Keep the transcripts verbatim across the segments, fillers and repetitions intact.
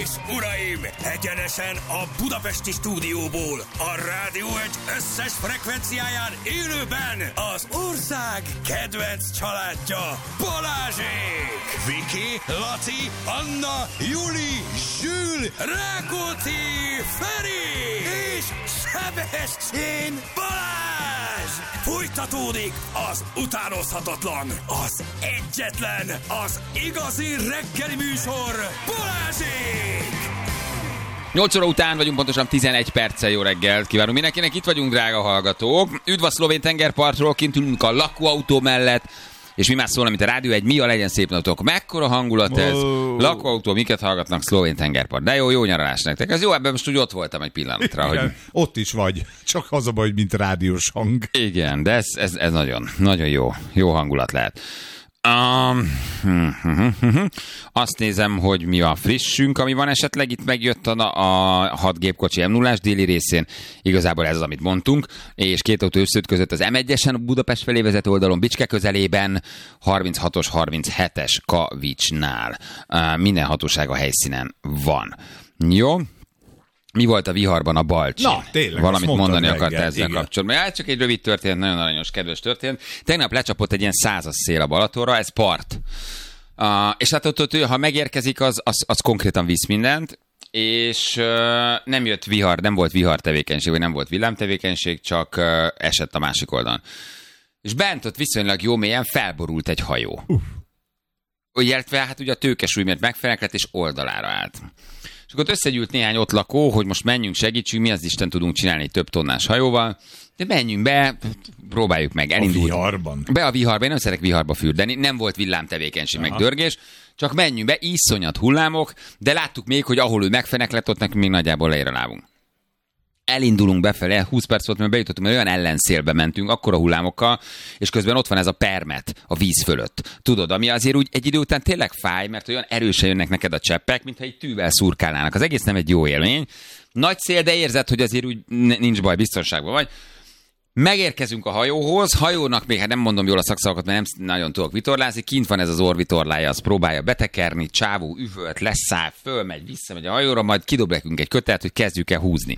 és uraim, egyenesen a budapesti stúdióból, a Rádió egy összes frekvenciáján élőben az ország kedvenc családja, Balázsék! Viki, Laci, Anna, Juli, Zsül, Rákóczi, Feri és Sebestyén Balázs! Folytatódik az utánozhatatlan, az egyetlen, az igazi reggeli műsor, Balázsék! nyolc óra után vagyunk, pontosan tizenegy perccel. Jó reggelt kívánunk mindenkinek, itt vagyunk, drága hallgatók. Üdv a szlovén tengerpartról, kint ülünk a lakóautó mellett, és mi más szólna, mint a Rádió egy, mi a legyen szép napotok. Mekkora hangulat ez? Oh. Lakóautó, miket hallgatnak, szlovén tengerpart. De jó, jó nyaralás nektek. Ez jó, ebben most úgy ott voltam egy pillanatra. Igen, hogy... Ott is vagy, csak az a baj, mint rádiós hang. Igen, de ez, ez, ez nagyon, nagyon jó, jó hangulat lehet. Um, hm, hm, hm, hm. Azt nézem, hogy mi a frissünk, ami van esetleg. Itt megjött a, a hat gépkocsi em nullás déli részén. Igazából ez az, amit mondtunk. És két autó összőt között az em egyesen a Budapest felé vezető oldalon, Bicske közelében, harminchatos harminchetes Kavicsnál. Uh, minden hatóság a helyszínen van. Jó. Mi volt a viharban a Balcsi? Na, tényleg. Valamit mondani reggel, akart ezzel igen. kapcsolatban. Ja, csak egy rövid történet, nagyon aranyos, kedves történet. Tegnap lecsapott egy ilyen százas szél a Balatonra, ez part. Uh, és hát ott, ott, ha megérkezik, az, az, az konkrétan visz mindent, és uh, nem jött vihar, nem volt vihar tevékenység, vagy nem volt villámtevékenység, csak uh, esett a másik oldalon. És bent ott viszonylag jó mélyen felborult egy hajó. Uh. Illetve hát ugye a tőkesúly miatt megfeneklett, és oldalára állt. És akkor összegyűlt néhány ott lakó, hogy most menjünk, segítsünk, mi az Isten tudunk csinálni egy több tonnás hajóval, de menjünk be, próbáljuk meg, elindulunk. A viharban? Be a viharban, én nem szeretek viharba fürdeni, nem volt villámtevékenység, meg dörgés, csak menjünk be, iszonyat hullámok, de láttuk még, hogy ahol ő megfeneklett, ott nekünk még nagyjából leér a lábunk. Elindulunk befelé, húsz perc volt, mert bejutottunk, mert olyan ellenszélbe mentünk, akkora hullámokkal, és közben ott van ez a permet a víz fölött. Tudod, ami azért úgy egy idő után tényleg fáj, mert olyan erősen jönnek neked a cseppek, mintha egy tűvel szurkálnának. Az egész nem egy jó élmény. Nagy szél, de érzed, hogy azért úgy nincs baj, biztonságban vagy. Megérkezünk a hajóhoz, hajónak még, hát nem mondom jól a szakszavakat, mert nem nagyon tudok vitorlázni, kint van ez az orvitorlája, az próbálja betekerni, csávó üvölt, leszáll, fölmegy, visszamegy a hajóra, majd kidob nekünk egy kötelet, hogy kezdjük el húzni.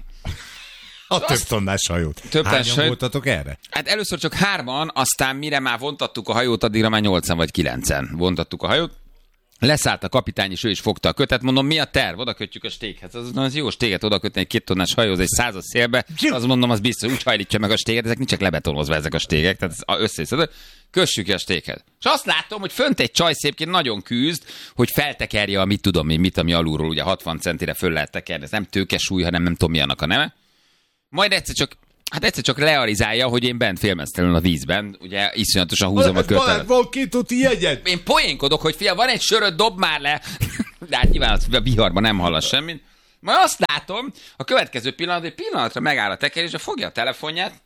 A több tonnás hajót. Több Hányan hajó... voltatok erre? Hát először csak hárman, aztán mire már vontattuk a hajót, addigra már nyolcan vagy kilencen vontattuk a hajót. Leszállt a kapitány, és ő is fogta a kötet. Mondom, mi a terv? Oda kötjük a stékhez. Az, az jó stéget oda kötni egy két tonnás hajóhoz egy százas szélbe. Azt mondom, az biztos, úgy hajlítja meg a stéget. Ezek nincsenek lebetonozva ezek a stégek. Tehát összeszedő. Kössük ki a stékhez. És azt látom, hogy fönt egy csaj szépként nagyon küzd, hogy feltekerje a mit tudom én, mit, ami alulról ugye hatvan centire föl lehet tekerni. Ez nem tőkesúly, hanem nem tudom mi annak a neve. Majd egyszer csak, hát egyszer csak realizálja, hogy én bent félmeztelenül a vízben, ugye iszonyatosan húzom a kötelet. Van két úti jegyet. Én poénkodok, hogy fia, van egy söröd, dob már le. De hát nyilván a viharban nem hallasz semmit. Majd azt látom, a következő pillanatban, egy pillanatra megáll a tekerésre, fogja a telefonját,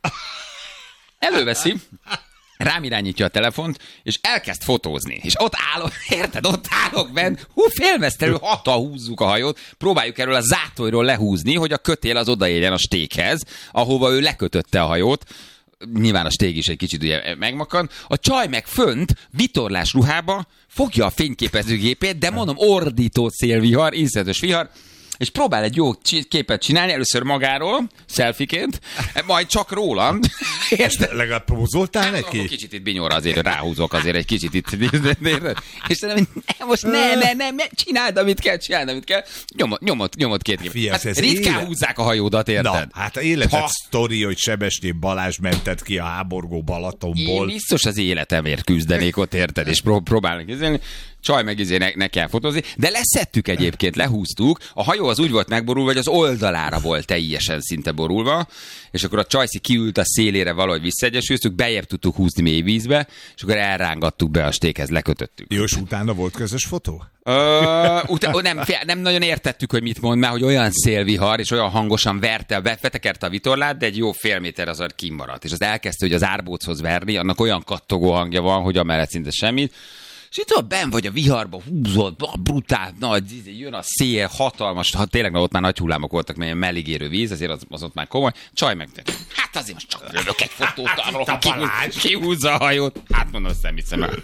előveszi, rám irányítja a telefont, és elkezd fotózni. És ott állok, érted, ott állok bent, hú, félmeztelő, hatal húzzuk a hajót, próbáljuk erről a zátolyról lehúzni, hogy a kötél az odaérjen a stékhez, ahova ő lekötötte a hajót. Nyilván a stég is egy kicsit ugye megmakad. A csaj meg fönt, vitorlás ruhába, fogja a fényképezőgépét, de mondom, ordító szélvihar, iszonyatos vihar, és próbál egy jó képet csinálni, először magáról, selfieként, majd csak rólam. Érted? Legalább pózoltál neki? Akkor kicsit itt binyóra azért ráhúzok, azért egy kicsit itt. És nem, most ne, ne, ne, ne, csináld, amit kell, csináld, amit kell. Nyomod, nyomod, nyomod két képet. Fiasz, hát ritkán élet... húzzák a hajódat, érted? Na, hát a életed sztori, hogy Sebestyén Balázs mentett ki a háborgó Balatonból. Én biztos az életemért küzdenék ott, érted? És prób- próbálnak izélni. Csaj meg izé ne, ne kell fotózni, de leszettük egyébként, lehúztuk, a hajó az úgy volt megborulva, hogy az oldalára volt teljesen szinte borulva, és akkor a csajszi kiült a szélére valahogy visszaegyesültük, bejebb tudtuk húzni mély vízbe, és akkor elrángattuk be a stékhez, lekötöttük. Jó, és utána volt közös fotó? Ö, utána, nem, nem nagyon értettük, hogy mit mond, mert hogy olyan szélvihar, és olyan hangosan verte, betekerte a vitorlát, de egy jó fél méter az kimaradt, és az elkezdte, hogy az árbóchoz verni, annak olyan kattogó hangja van, hogy amellett szinte semmit. és itt ott benn vagy a viharba, húzod, brutál, nagy, jön a szél, hatalmas, ha tényleg ott már nagy hullámok voltak, mert ilyen melligérő víz, azért az, az ott már komoly. Csaj meg, hát azért most csak lövök egy fotót arról, ha kihúz, kihúzza a hajót. Hát mondom, azt nem hiszem el.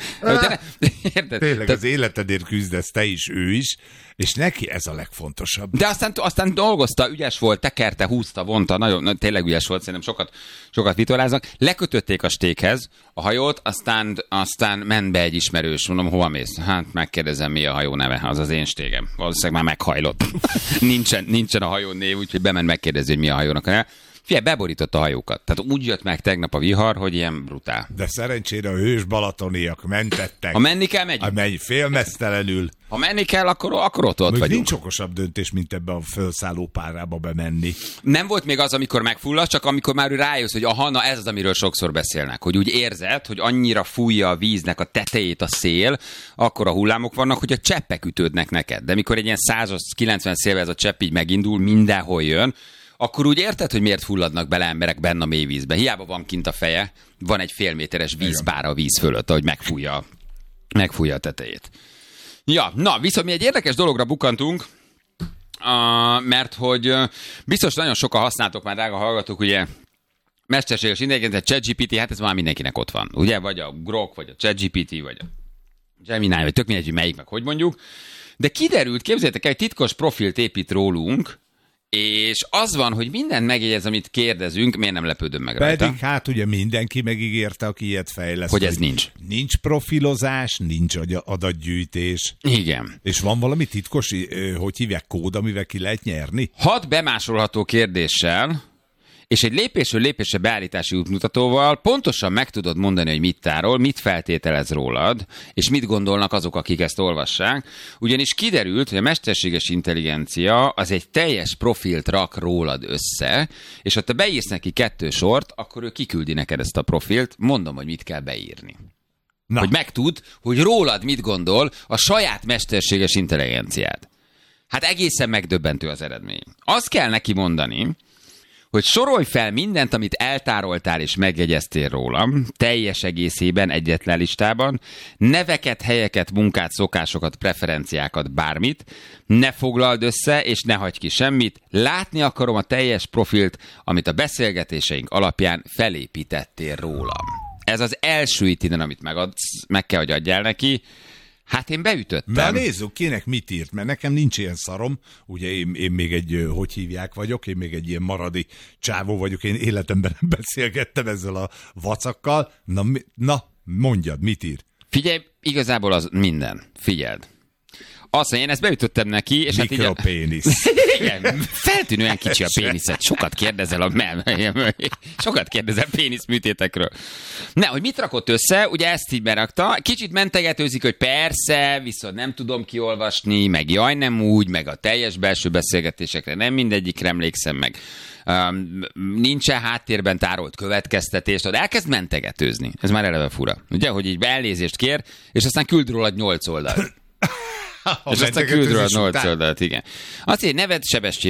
Érted? Tényleg az életedért küzdesz, te is, ő is, és neki ez a legfontosabb. De aztán, aztán dolgozta, ügyes volt, tekerte, húzta, vonta, nagyon, tényleg ügyes volt, szerintem sokat, sokat vitorláznak. Lekötötték a stékhez a hajót, aztán, aztán ment be egy ismerős, mondom, hova mész? Hát megkérdezem, mi a hajó neve, az az én stégem. Valószínűleg már meghajlott. nincsen, nincsen a hajó név, úgyhogy bement megkérdezi, hogy mi a hajónak a neve. Figyelj, beborított a hajókat. Tehát úgy jött meg tegnap a vihar, hogy ilyen brutál. De szerencsére a hős balatoniak mentettek. Ha menni kell, megyünk. Ha megy félmeztelenül. Ha menni kell, akkor, akkor ott, ott Még vagyunk. nincs okosabb döntés, mint ebbe a felszálló párába bemenni. Nem volt még az, amikor megfulladt, csak amikor már rájössz, hogy aha, na ez az, amiről sokszor beszélnek. Hogy úgy érzed, hogy annyira fújja a víznek a tetejét a szél, akkor a hullámok vannak, hogy a cseppek ütődnek neked. De mikor egy ilyen százas, kilencven szélvel ez a csepp így megindul, mindenhol jön, akkor úgy érted, hogy miért fulladnak bele emberek benne a mélyvízbe. Hiába van kint a feje, van egy fél méteres vízbára a víz fölött, ahogy megfújja, megfújja a tetejét. Ja, na, viszont mi egy érdekes dologra bukantunk, uh, mert hogy uh, biztos nagyon sokan használtok már, drága hallgatók, ugye, mesterséges intelligencia, ChatGPT, hát ez már mindenkinek ott van, ugye, vagy a Grok, vagy a ChatGPT, vagy a Gemini, vagy tök mindegy, hogy melyik, meg hogy mondjuk, de kiderült, képzeljétek el, egy titkos profilt épít rólunk, és az van, hogy mindent megjegyez, amit kérdezünk, miért nem lepődöm meg rajta? Pedig hát ugye mindenki megígérte, aki ilyet fejleszt. Hogy ez nincs. Nincs profilozás, nincs adatgyűjtés. Igen. És van valami titkos, hogy hívják, kód, amivel ki lehet nyerni? Hat bemásolható kérdéssel, és egy lépésről lépésre beállítási útmutatóval pontosan meg tudod mondani, hogy mit tárol, mit feltételez rólad, és mit gondolnak azok, akik ezt olvassák. Ugyanis kiderült, hogy a mesterséges intelligencia az egy teljes profilt rak rólad össze, és ha te beírsz neki kettő sort, akkor ő kiküldi neked ezt a profilt, mondom, hogy mit kell beírni. Na. Hogy megtud, hogy rólad mit gondol a saját mesterséges intelligenciád. Hát egészen megdöbbentő az eredmény. Azt kell neki mondani, hogy sorolj fel mindent, amit eltároltál és megjegyeztél rólam, teljes egészében, egyetlen listában, neveket, helyeket, munkát, szokásokat, preferenciákat, bármit, ne foglald össze, és ne hagyj ki semmit, látni akarom a teljes profilt, amit a beszélgetéseink alapján felépítettél rólam. Ez az első itinen, amit megadsz, meg kell, hogy adjál neki. Hát én beütöttem. Na nézzük, kinek mit írt, mert nekem nincs ilyen szarom. Ugye én, én még egy, hogy hívják vagyok, én még egy ilyen maradi csávó vagyok, én életemben nem beszélgettem ezzel a vacakkal. Na, na mondjad, mit ír? Figyelj, igazából az minden. Figyeld. Azt mondja, én ezt beütöttem neki, és mikropénisz. Hát igen, feltűnően kicsi a péniszed. Sokat kérdezel a sokat kérdezel péniszműtétekről. Ne, hogy mit rakott össze, ugye ezt így berakta. Kicsit mentegetőzik, hogy persze, viszont nem tudom kiolvasni, meg jaj, nem úgy, meg a teljes belső beszélgetésekre nem mindegyikre emlékszem, meg um, nincsen háttérben tárolt következtetést, de elkezd mentegetőzni. Ez már eleve fura. Ugye, hogy így elnézést kér, és aztán küld rólad nyolc oldalt. És aztán küld róla nyolc oldalt, igen. Azt mondja, neved Sebestyén